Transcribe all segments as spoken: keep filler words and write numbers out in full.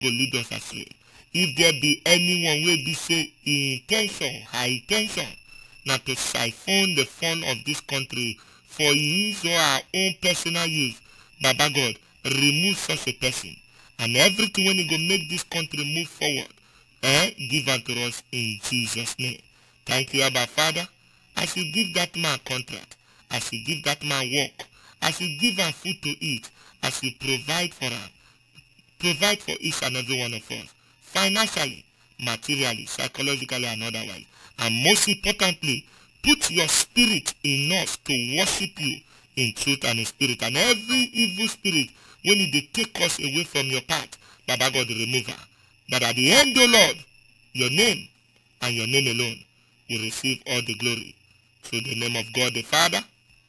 go lead us astray. If there be anyone wey be say intention, her intention, na to siphon the fun of this country for his or her own personal use, Baba God, remove such a person. And everything when he go make this country move forward, eh, give unto us in Jesus' name. Thank you, Abba Father, as you give that man contract, as you give that man work, as you give him food to eat, as you provide for him, provide for each and every one of us, financially, materially, psychologically, and otherwise. And most importantly, put your spirit in us to worship you in truth and in spirit. And every evil spirit, when it take us away from your path, Baba God, remove her. That at the end, O Lord, your name and your name alone will receive all the glory. Through the name of God the Father,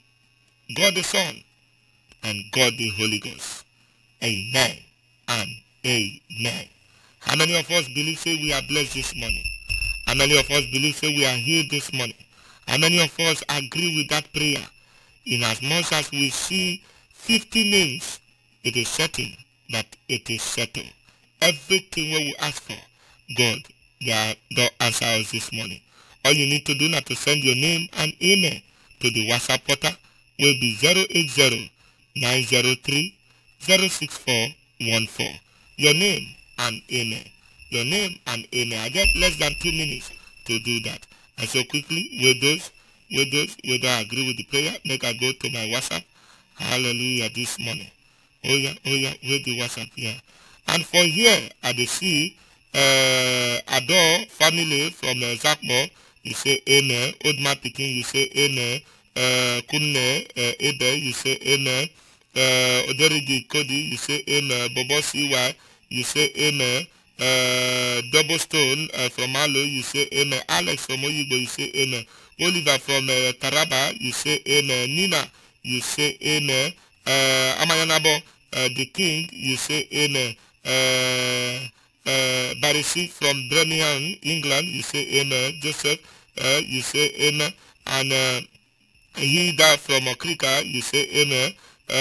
God the Son, and God the Holy Ghost. Amen and amen. How many of us believe say we are blessed this morning? How many of us believe say we are healed this morning? How many of us agree with that prayer? In as much as we see fifty names, it is certain that it is settled. Everything what we ask for, God, God, God answer us this morning. All you need to do now to send your name and email to the WhatsApp portal will be zero eight zero nine zero three zero six four one four. Your name and email. Your name and email. I get less than two minutes to do that. And so quickly, with those, with those, with I agree with the prayer, make I go to my WhatsApp. Hallelujah this morning. Oh yeah, oh yeah, with the WhatsApp here. And for here, I dey see uh, Adore family from uh, Zakmo, you say amen. Old man Pikin, you say amen. Uh, Kunne, uh, Ebe, you say amen. Uh, Oderigi Kodi, you say amen. Bobo C Y, you say amen. Uh, Double Stone uh, from Alo, you say amen. Alex from Oyibo, you say amen. Oliver from uh, Taraba, you say amen. Nina, you say amen. Uh, Amayanabo, uh, the King, you say amen. Uh, uh, Barisi from Birmingham, England, you say amen. Joseph, uh, you say amen. And uh, Hilda from Okrika, you say amen.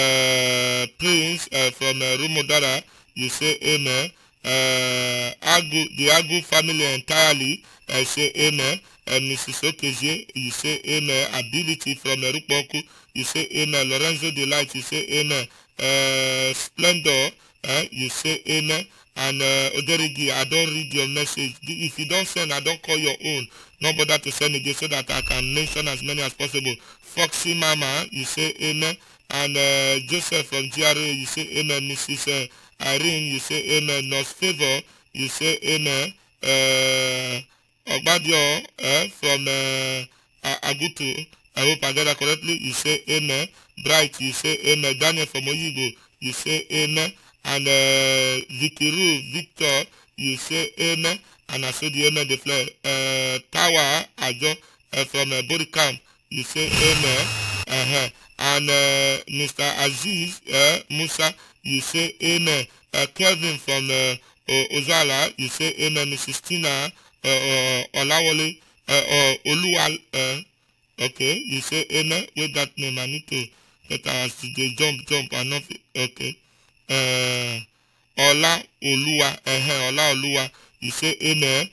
Uh, Prince uh, from uh, Rumodara, you say amen. Uh, Agu, the Agu family entirely, uh, say amen. Uh, Missus Okezie, you say amen. Ability from uh, Rukboku, you say amen. Lorenzo Delight, you say amen. Uh, Splendor, uh, you say amen. And uh, Oderigi, I don't read your message. If you don't send, I don't call your own. No bother to send again so that I can mention as many as possible. Foxy Mama, you say amen. And uh, Joseph from G R A, you say amen. Missus Uh, Irene, you say amen. Nurse Favor, you say amen. Uh, Ogbadio uh, from uh, Agutu, I hope I got that correctly, you say amen. Bright, you say amen. Daniel from Oyibo, you say amen. And uh, Vikiru, Victor, you say amen. And I saw the amen, the flare. Uh, Tower, Ajo, uh, from uh, Bodicam, you say amen. Uh-huh. And uh, Mister Aziz, uh, Musa, you say amen. Uh, Kelvin from uh, uh, Ozala, you say amen. Missus Tina, uh, uh, Olawole, uh, uh, Oluwa, uh, okay, you say amen. With that name, I need to get us to the jump, jump, and nothing. Okay. Uh, Ola Oluwa, uh, Ola Oluwa, you say amen.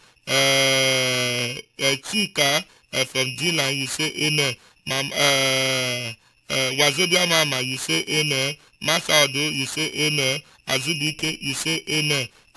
Uh, uh, Chika uh, from G-Line, you say amen. Mam, uh, uh, Wazobia Mama, you say amen. Masaudo, you say amen. Azubike, you say amen.